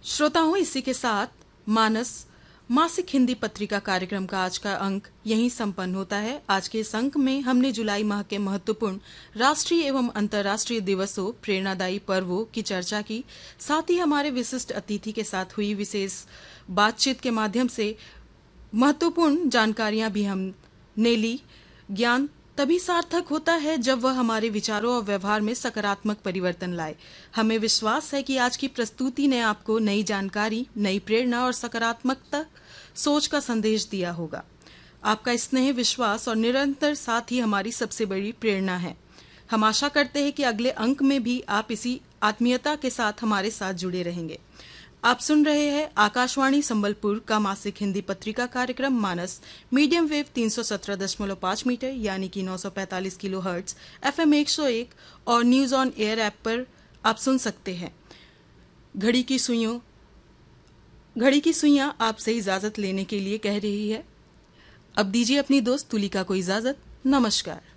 श्रोताओं, इसी के साथ मानस मासिक हिंदी पत्रिका कार्यक्रम का आज का अंक यहीं संपन्न होता है। आज के इस अंक में हमने जुलाई माह के महत्वपूर्ण राष्ट्रीय एवं अंतर्राष्ट्रीय दिवसों, प्रेरणादायी पर्वों की चर्चा की। साथ ही हमारे विशिष्ट अतिथि के साथ हुई विशेष बातचीत के माध्यम से महत्वपूर्ण जानकारियां भी हमने ली। ज्ञान तभी सार्थक होता है जब वह हमारे विचारों और व्यवहार में सकारात्मक परिवर्तन लाए। हमें विश्वास है कि आज की प्रस्तुति ने आपको नई जानकारी, नई प्रेरणा और सकारात्मकता सोच का संदेश दिया होगा। आपका स्नेह, विश्वास और निरंतर साथ ही हमारी सबसे बड़ी प्रेरणा है। हम आशा करते हैं कि अगले अंक में भी आप इसी आत्मीयता के साथ हमारे साथ जुड़े रहेंगे। आप सुन रहे हैं आकाशवाणी संबलपुर का मासिक हिंदी पत्रिका कार्यक्रम मानस, मीडियम वेव 317.5 मीटर यानी कि 945 किलो हर्ट्ज, FM 101 और न्यूज ऑन एयर ऐप पर आप सुन सकते हैं। घड़ी की सुइयां आपसे इजाजत लेने के लिए कह रही है। अब दीजिए अपनी दोस्त तुलिका को इजाजत। नमस्कार।